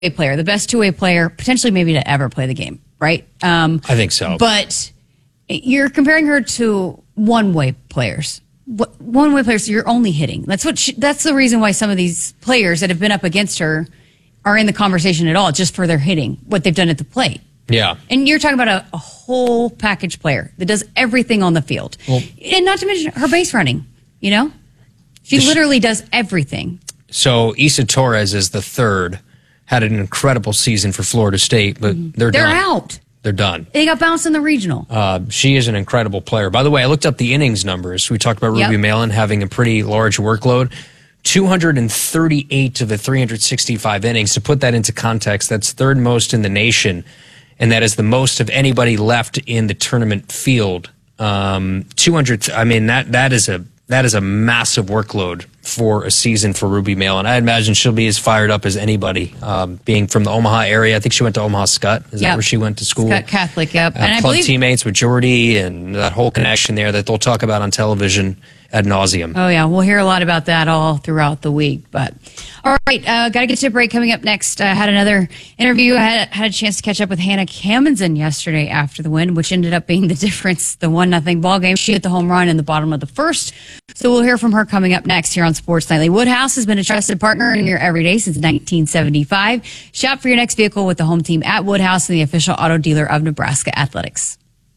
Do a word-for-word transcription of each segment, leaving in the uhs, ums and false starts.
player, the best two-way player, potentially maybe to ever play the game, right? Um, I think so. But you're comparing her to one-way players. One-way players, you're only hitting. That's what. She, that's the reason why some of these players that have been up against her are in the conversation at all, just for their hitting, what they've done at the plate. Yeah. And you're talking about a, a whole package player that does everything on the field. Well, and not to mention her base running, you know? She literally does everything. So Issa Torres is the third, had an incredible season for Florida State, but mm-hmm. they're, they're done. out. They're done. They got bounced in the regional. Uh, she is an incredible player. By the way, I looked up the innings numbers. We talked about Ruby yep. Malin having a pretty large workload. two hundred thirty-eight of the three hundred sixty-five innings. To put that into context, that's third most in the nation, and that is the most of anybody left in the tournament field. Um, two hundred. I mean, that that is a that is a massive workload for a season for Ruby Malin. I imagine she'll be as fired up as anybody, um, being from the Omaha area. I think she went to Omaha Scott. Is yep. that where she went to school? Scott Catholic, yep. Uh, and I club believe teammates with Jordy and that whole connection there that they'll talk about on television ad nauseum. Oh, yeah. We'll hear a lot about that all throughout the week. But all right, uh, got to get to a break. Coming up next, I uh, had another interview. I had, had a chance to catch up with Hannah Cammonson yesterday after the win, which ended up being the difference, the one nothing ball game. She hit the home run in the bottom of the first. So we'll hear from her coming up next here on Sports Nightly. Woodhouse has been a trusted partner in your everyday since nineteen seventy-five. Shop for your next vehicle with the home team at Woodhouse and the official auto dealer of Nebraska Athletics.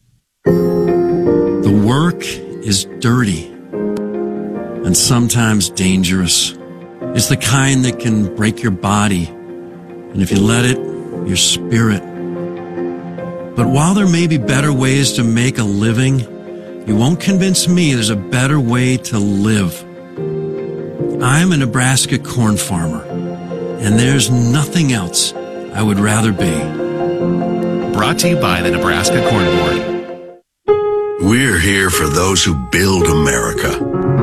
The work is dirty and sometimes dangerous. It's the kind that can break your body, and if you let it, your spirit. But while there may be better ways to make a living, you won't convince me there's a better way to live. I'm a Nebraska corn farmer, and there's nothing else I would rather be. Brought to you by the Nebraska Corn Board. We're here for those who build America.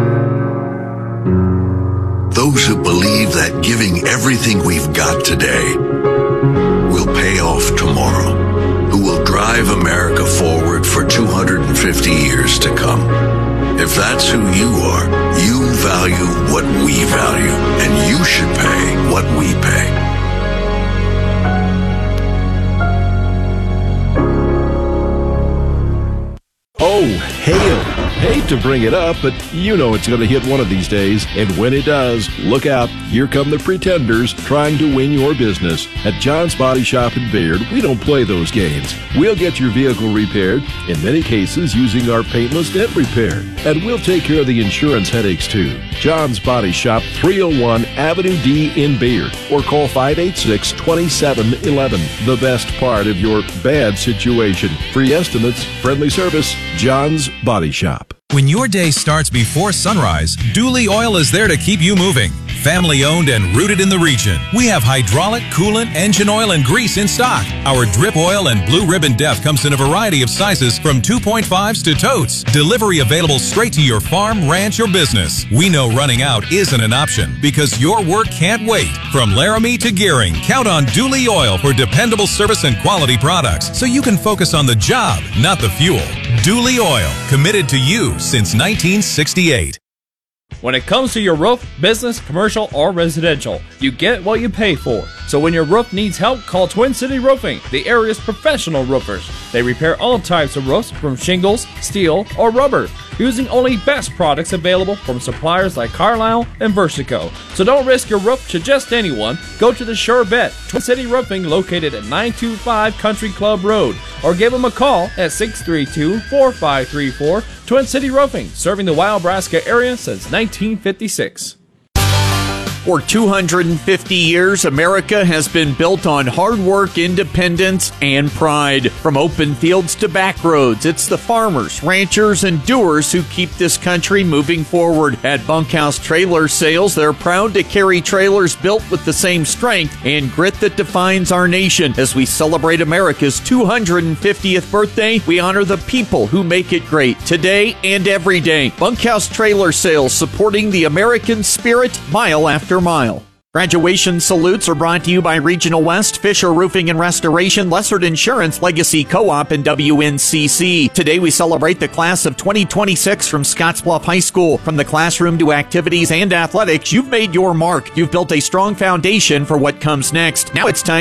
Those who believe that giving everything we've got today will pay off tomorrow. Who will drive America forward for two hundred fifty years to come. If that's who you are, you value what we value, and you should pay what we pay. Oh, hail. Hate to bring it up, but you know it's going to hit one of these days. And when it does, look out. Here come the pretenders trying to win your business. At John's Body Shop in Bayard, we don't play those games. We'll get your vehicle repaired, in many cases using our paintless dent repair. And we'll take care of the insurance headaches too. John's Body Shop, three oh one Avenue D in Bayard. Or call five eight six, two seven one one. The best part of your bad situation. Free estimates, friendly service, John's Body Shop. When your day starts before sunrise, Dooley Oil is there to keep you moving. Family owned and rooted in the region. We have hydraulic, coolant, engine oil, and grease in stock. Our drip oil and blue ribbon def comes in a variety of sizes from two point fives to totes. Delivery available straight to your farm, ranch, or business. We know running out isn't an option because your work can't wait. From Laramie to Gearing, count on Dooley Oil for dependable service and quality products so you can focus on the job, not the fuel. Dooley Oil, committed to you since nineteen sixty-eight. When it comes to your roof, business, commercial, or residential, you get what you pay for. So when your roof needs help, call Twin City Roofing, the area's professional roofers. They repair all types of roofs from shingles, steel, or rubber, using only best products available from suppliers like Carlisle and Versico. So don't risk your roof to just anyone. Go to the Sure Bet, Twin City Roofing, located at nine two five Country Club Road, or give them a call at six three two, four five three four. Twin City Roofing, serving the Wyobraska area since nineteen fifty-six. For two hundred fifty years, America has been built on hard work, independence, and pride. From open fields to back roads, it's the farmers, ranchers, and doers who keep this country moving forward. At Bunkhouse Trailer Sales, they're proud to carry trailers built with the same strength and grit that defines our nation. As we celebrate America's two hundred fiftieth birthday, we honor the people who make it great today and every day. Bunkhouse Trailer Sales, supporting the American spirit mile after mile. Graduation salutes are brought to you by Regional West, Fisher Roofing and Restoration, Lessard Insurance, Legacy Co-op, and W N C C. Today we celebrate the class of twenty twenty-six from Scottsbluff High School. From the classroom to activities and athletics, you've made your mark. You've built a strong foundation for what comes next. Now it's time